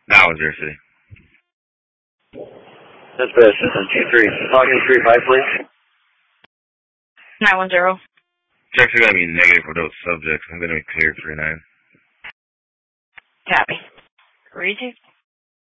That was your city. That's best. T3. Talking 3-5, please. 910. Checks are going to be negative for those subjects. I'm going to be cleared 3-9. Copy. Read